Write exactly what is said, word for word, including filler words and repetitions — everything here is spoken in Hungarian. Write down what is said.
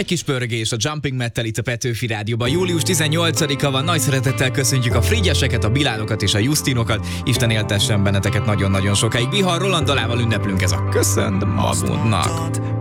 Egy kis pörgés, a Jumping Metal itt a Petőfi Rádióban. július tizennyolcadika van, nagy szeretettel köszöntjük a Frigyeseket, a Bilánokat és a Justinokat. Isten éltessen benneteket nagyon-nagyon sokáig. Bihar Roland dalával ünneplünk, ez a Köszönd magunknak.